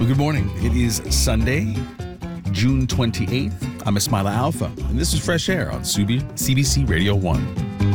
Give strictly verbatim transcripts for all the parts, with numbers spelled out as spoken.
Well, good morning. It is Sunday, June twenty-eighth. I'm Ismaila Alpha, and this is Fresh Air on C B C Radio one.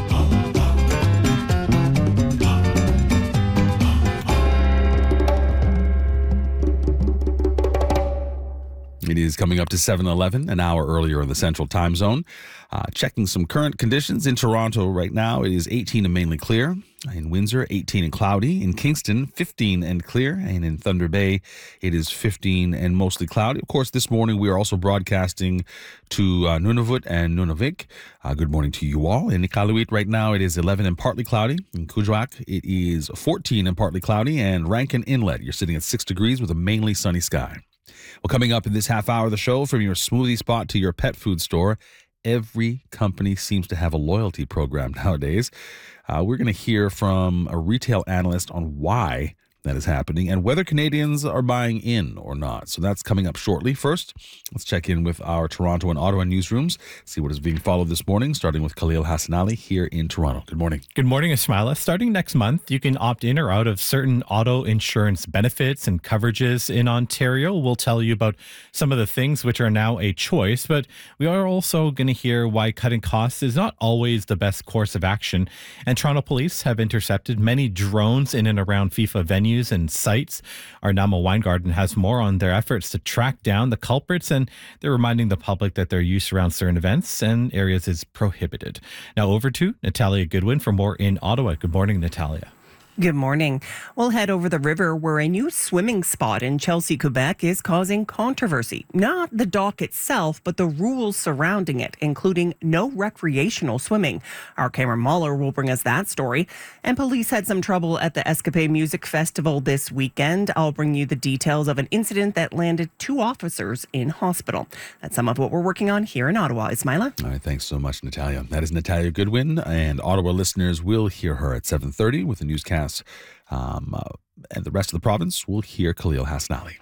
It is coming up to seven eleven, an hour earlier in the Central Time Zone. Uh, checking some current conditions in Toronto right now, it is eighteen and mainly clear. In Windsor, eighteen and cloudy. In Kingston, fifteen and clear. And in Thunder Bay, it is fifteen and mostly cloudy. Of course, this morning we are also broadcasting to uh, Nunavut and Nunavik. Uh, good morning to you all. In Iqaluit right now, it is eleven and partly cloudy. In Kuujjuaq, it is fourteen and partly cloudy. And Rankin Inlet, you're sitting at six degrees with a mainly sunny sky. Well, coming up in this half hour of the show, from your smoothie spot to your pet food store, every company seems to have a loyalty program nowadays. Uh, we're going to hear from a retail analyst on why that is happening and whether Canadians are buying in or not. So that's coming up shortly. First, let's check in with our Toronto and Ottawa newsrooms, see what is being followed this morning, starting with Khalil Hassanali here in Toronto. Good morning. Good morning, Ismaila. Starting next month, you can opt in or out of certain auto insurance benefits and coverages in Ontario. We'll tell you about some of the things which are now a choice, but we are also going to hear why cutting costs is not always the best course of action. And Toronto police have intercepted many drones in and around FIFA venues and sites. Our Nama Weingarten has more on their efforts to track down the culprits, and they're reminding the public that their use around certain events and areas is prohibited. Now over to Natalia Goodwin for more in Ottawa. Good morning, Natalia. Good morning. We'll head over the river where a new swimming spot in Chelsea, Quebec is causing controversy. Not the dock itself, but the rules surrounding it, including no recreational swimming. Our Cameron Mahler will bring us that story. And police had some trouble at the Escapade Music Festival this weekend. I'll bring you the details of an incident that landed two officers in hospital. That's some of what we're working on here in Ottawa. Ismaila? All right, thanks so much, Natalia. That is Natalia Goodwin, and Ottawa listeners will hear her at seven thirty with the newscast. Um, uh, and the rest of the province will hear Khalil Hassanali.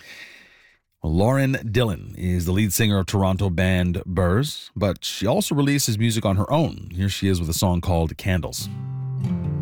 Well, Lauren Dillon is the lead singer of Toronto band Burrs, but she also releases music on her own. Here she is with a song called Candles.